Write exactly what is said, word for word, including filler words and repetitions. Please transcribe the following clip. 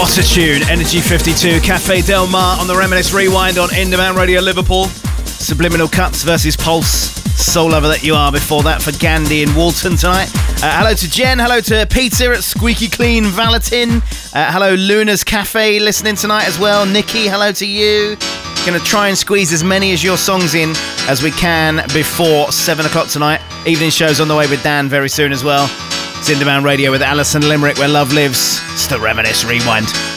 What a tune. Energy fifty-two, Cafe Del Mar on the Reminisce Rewind on In Demand Radio Liverpool. Subliminal Cuts versus Pulse. Soul Lover That You Are before that for Gandhi in Walton tonight. Uh, hello to Jen, hello to Peter at Squeaky Clean Valatin. Uh, hello Luna's Cafe listening tonight as well. Nikki, hello to you. Going to try and squeeze as many as your songs in as we can before seven o'clock tonight. Evening show's on the way with Dan very soon as well. It's In Demand Radio with Alison Limerick, where love lives. It's the Reminisce Rewind.